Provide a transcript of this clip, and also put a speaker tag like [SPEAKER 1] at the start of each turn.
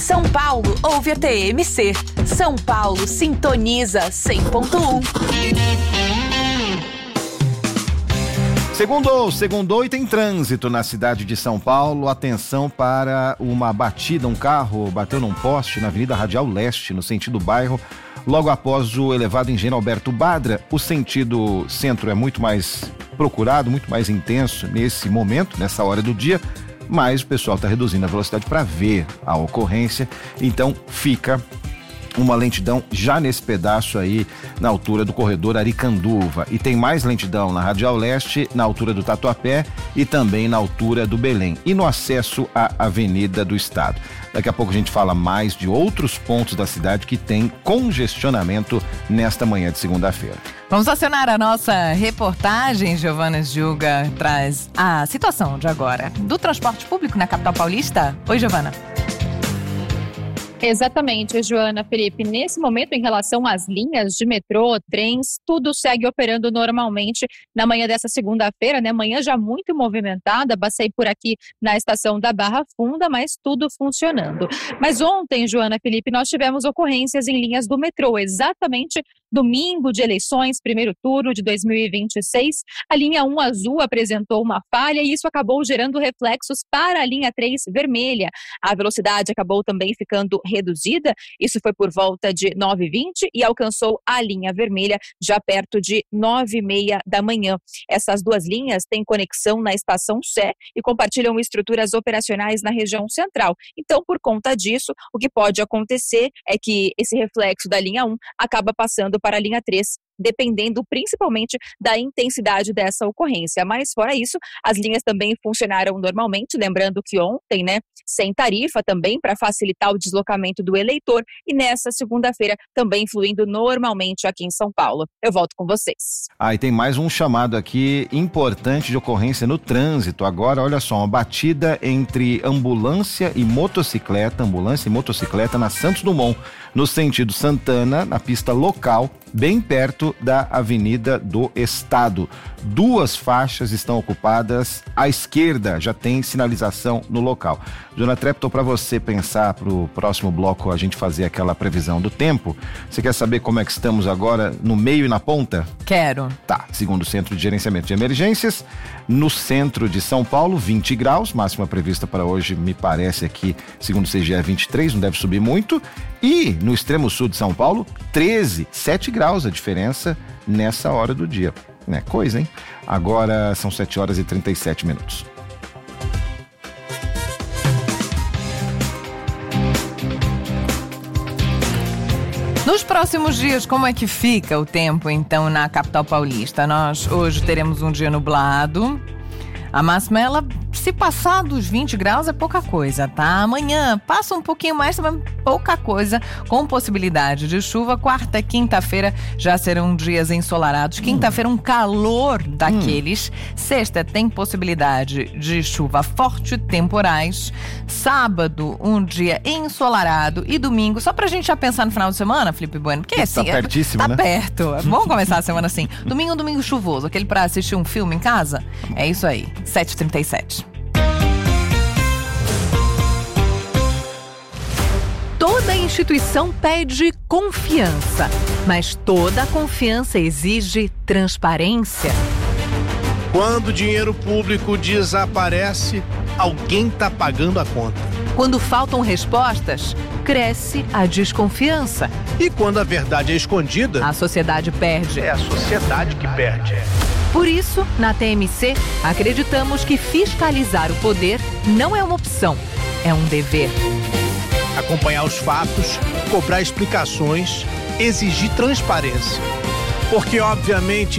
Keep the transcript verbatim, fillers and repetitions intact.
[SPEAKER 1] São Paulo ouve a T M C. São Paulo sintoniza cem ponto um.
[SPEAKER 2] Segundou, segundou e tem trânsito na cidade de São Paulo. Atenção para uma batida, um carro bateu num poste na Avenida Radial Leste, no sentido bairro, logo após o elevado Engenheiro Alberto Badra. O sentido centro é muito mais procurado, muito mais intenso nesse momento, nessa hora do dia, mas o pessoal está reduzindo a velocidade para ver a ocorrência, então fica uma lentidão já nesse pedaço aí na altura do corredor Aricanduva, e tem mais lentidão na Radial Leste, na altura do Tatuapé e também na altura do Belém e no acesso à Avenida do Estado. Daqui a pouco a gente fala mais de outros pontos da cidade que tem congestionamento nesta manhã de segunda-feira.
[SPEAKER 3] Vamos acionar a nossa reportagem. Giovana Gilga traz a situação de agora do transporte público na capital paulista. Oi, Giovana.
[SPEAKER 4] Exatamente, Joana, Felipe. Nesse momento, em relação às linhas de metrô, trens, tudo segue operando normalmente na manhã dessa segunda-feira, né? Manhã já muito movimentada, passei por aqui na estação da Barra Funda, mas tudo funcionando. Mas ontem, Joana, Felipe, nós tivemos ocorrências em linhas do metrô, exatamente domingo de eleições, primeiro turno de dois mil e vinte e seis, a linha um azul apresentou uma falha e isso acabou gerando reflexos para a linha três vermelha. A velocidade acabou também ficando reduzida, isso foi por volta de nove e vinte e alcançou a linha vermelha já perto de nove e meia da manhã. Essas duas linhas têm conexão na estação Sé e compartilham estruturas operacionais na região central. Então, por conta disso, o que pode acontecer é que esse reflexo da linha um acaba passando para a linha três, dependendo principalmente da intensidade dessa ocorrência. Mas fora isso, as linhas também funcionaram normalmente, lembrando que ontem, né, sem tarifa também para facilitar o deslocamento do eleitor, e nessa segunda-feira também fluindo normalmente aqui em São Paulo. Eu volto com vocês.
[SPEAKER 2] Ah, e tem mais um chamado aqui importante de ocorrência no trânsito. Agora, olha só, uma batida entre ambulância e motocicleta, ambulância e motocicleta na Santos Dumont, no sentido Santana, na pista local, bem perto da Avenida do Estado. Duas faixas estão ocupadas, à esquerda já tem sinalização no local. Dona Trepto, para você pensar para o próximo bloco a gente fazer aquela previsão do tempo, você quer saber como é que estamos agora no meio e na ponta?
[SPEAKER 3] Quero.
[SPEAKER 2] Tá, segundo o Centro de Gerenciamento de Emergências, no centro de São Paulo, vinte graus, máxima prevista para hoje me parece aqui, segundo o C G E, vinte e três, não deve subir muito, e no extremo sul de São Paulo, treze, sete graus a diferença nessa hora do dia. É coisa, hein? Agora são sete horas e trinta e sete minutos.
[SPEAKER 3] Nos próximos dias, como é que fica o tempo, então, na capital paulista? Nós hoje teremos um dia nublado. A máxima, ela, se passar dos vinte graus, é pouca coisa, tá? Amanhã passa um pouquinho mais, mas pouca coisa, com possibilidade de chuva. Quarta e quinta-feira já serão dias ensolarados. Quinta-feira, um calor daqueles. Hum. Sexta, tem possibilidade de chuva forte, temporais. Sábado, um dia ensolarado. E domingo, só pra gente já pensar no final de semana, Felipe Bueno, porque assim,
[SPEAKER 2] tá pertíssimo,
[SPEAKER 3] tá
[SPEAKER 2] né?
[SPEAKER 3] perto. Vamos começar a semana assim. Domingo, domingo chuvoso, aquele pra assistir um filme em casa. É isso aí. sete e trinta e sete.
[SPEAKER 1] Toda instituição pede confiança, mas toda confiança exige transparência.
[SPEAKER 5] Quando o dinheiro público desaparece, alguém está pagando a conta.
[SPEAKER 1] Quando faltam respostas, cresce a desconfiança.
[SPEAKER 5] E quando a verdade é escondida,
[SPEAKER 1] a sociedade perde.
[SPEAKER 5] É a sociedade que perde.
[SPEAKER 1] Por isso, na T M C, acreditamos que fiscalizar o poder não é uma opção, é um dever.
[SPEAKER 5] Acompanhar os fatos, cobrar explicações, exigir transparência. Porque, obviamente,